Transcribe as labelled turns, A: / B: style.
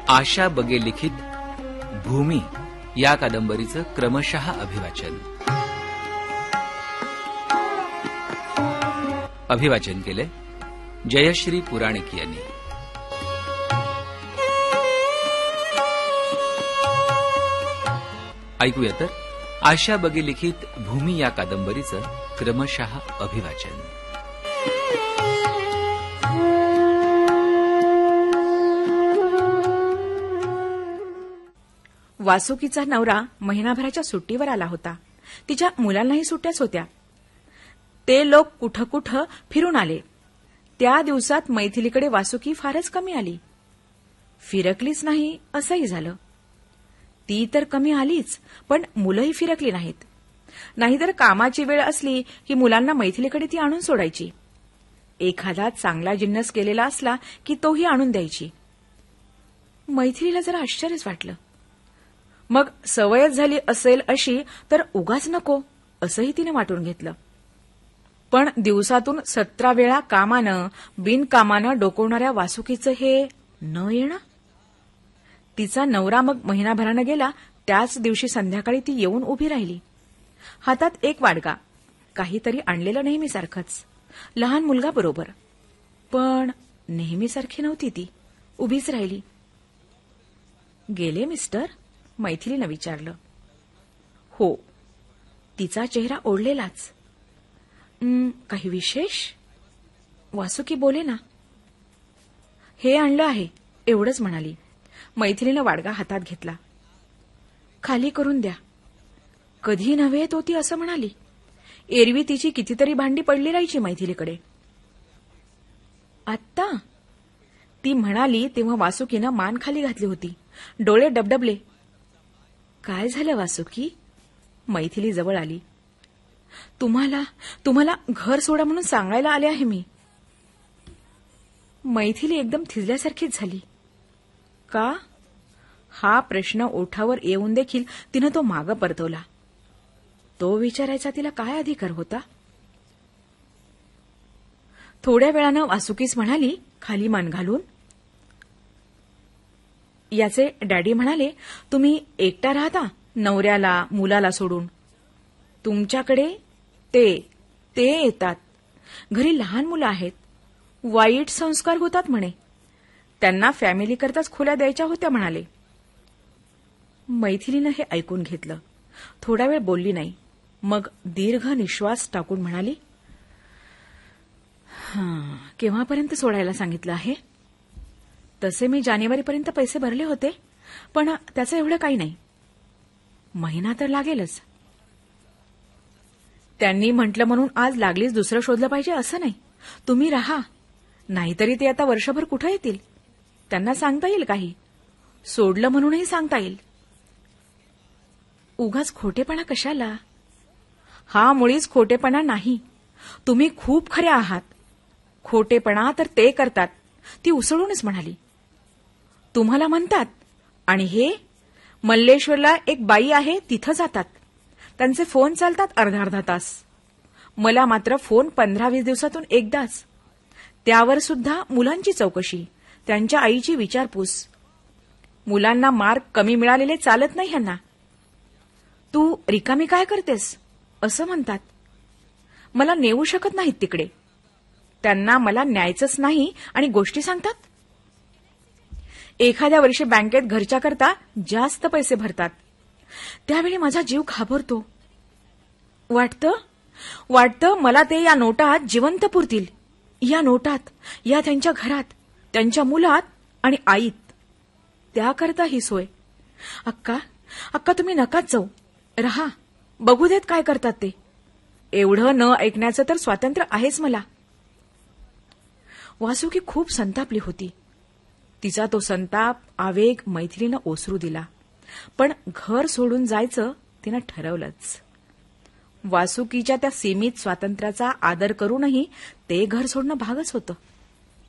A: आशा बगे लिखित भूमी या कादंबरीचं क्रमशः अभिवाचन. अभिवाचन केले जयश्री पुराणिक यांनी. ऐकूया तर आशा बगे लिखित भूमी या कादंबरीचं क्रमशः अभिवाचन.
B: वासुकीचा नवरा महिनाभराच्या सुट्टीवर आला होता. तिच्या मुलांनाही सुट्ट्याच होत्या. ते लोक कुठं कुठं फिरून आले. त्या दिवसात मैथिलीकडे वासुकी फारच कमी आली. फिरकलीच नाही असंही झालं. ती तर कमी आलीच, पण मुलंही फिरकली नाहीत. नाहीतर कामाची वेळ असली की मुलांना मैथिलीकडे ती आणून सोडायची. एखादा चांगला जिन्नस केलेला असला की तोही आणून द्यायची. मैथिलीला जरा आश्चर्यच वाटलं. मग सवयच झाली असेल अशी तर उगाच नको असंही तिने वाटून घेतलं. पण दिवसातून 17 वेळा कामानं बिनकामानं डोकवणाऱ्या वासुकीचं हे न येणं. तिचा नवरा मग महिनाभरानं गेला. त्याच दिवशी संध्याकाळी ती येऊन उभी राहिली. हातात एक वाडगा, काहीतरी आणलेलं नेहमीसारखंच, लहान मुलगा बरोबर. पण नेहमीसारखी नव्हती ती. उभीच राहिली. गेले मिस्टर? मैथिलीनं विचारलं. हो. तिचा चेहरा ओढलेलाच. काही विशेष? वासुकी बोले ना. हे आणलं आहे एवढंच म्हणाली. मैथिलीनं वाडगा हातात घेतला. खाली करून द्या. कधी नव्हे तो ती असं म्हणाली. एरवी तिची कितीतरी भांडी पडली राहायची मैथिलीकडे. आत्ता ती म्हणाली तेव्हा वासुकीनं मान खाली घातली होती. डोळे डबडबले. काय झालं वासुकी? मैथिली जवळ आली. तुम्हाला घर सोडा म्हणून सांगायला आले आहे मी. मैथिली एकदम थिजल्यासारखीच झाली. का? हा प्रश्न ओठावर येऊन देखील तिनं तो मागं परतवला. तो विचारायचा तिला काय अधिकार होता? थोड्या वेळानं वासुकीच म्हणाली खाली मान घालून. याचे डॅडी म्हणाले तुम्ही एकटा राहता नवऱ्याला मुलाला सोडून. तुमच्याकडे ते येतात. घरी लहान मुलं आहेत. वाईट संस्कार होतात म्हणे. त्यांना फॅमिली करताच खोल्या द्यायच्या होत्या म्हणाले. मैथिलीनं हे ऐकून घेतलं. थोडा वेळ बोलली नाही. मग दीर्घ निश्वास टाकून म्हणाली, केव्हापर्यंत सोडायला सांगितलं आहे? तसे मी जानेवारीपर्यंत पैसे भरले होते, पण त्याचं एवढं काही नाही. महिना तर लागेलच. त्यांनी म्हटलं म्हणून आज लागलीच दुसरं शोधलं पाहिजे असं नाही. तुम्ही राहा. नाहीतरी ते आता वर्षभर कुठं येतील? त्यांना सांगता येईल काही. सोडलं म्हणूनही सांगता येईल. उगाच खोटेपणा कशाला? हा मुळीच खोटेपणा नाही. तुम्ही खूप खरे आहात. खोटेपणा तर ते करतात. ती उसळूनच म्हणाली. तुम्हाला म्हणतात आणि हे मल्लेश्वरला एक बाई आहे तिथं जातात. त्यांचे फोन चालतात अर्धा तास. मला मात्र फोन 15-20 दिवसातून एकदाच. त्यावर सुद्धा मुलांची चौकशी, त्यांच्या आईची विचारपूस. मुलांना मार्क कमी मिळालेले चालत नाही ह्यांना. तू रिकामी काय करतेस असं म्हणतात. मला नेऊ शकत नाहीत तिकडे. त्यांना मला न्यायचंच नाही आणि गोष्टी सांगतात. एखाद्या वर्षी बँकेत घरच्या करता जास्त पैसे भरतात. त्यावेळी माझा जीव घाबरतो. वाटतं मला ते या नोटात जिवंत पुरतील. या नोटात, या त्यांच्या घरात, त्यांच्या मुलात आणि आईत. त्याकरता ही सोय. अक्का तुम्ही नकाच जाऊ. रहा. बघू देत काय करतात ते. एवढं न ऐकण्याचं तर स्वातंत्र्य आहेच मला. वासुकी खूप संतापली होती. तिचा तो संताप, आवेग मैथिलीनं ओसरू दिला. पण घर सोडून जायचं तिनं ठरवलंच. वासुकीच्या त्या सीमित स्वातंत्र्याचा आदर करूनही ते घर सोडणं भागच होतं.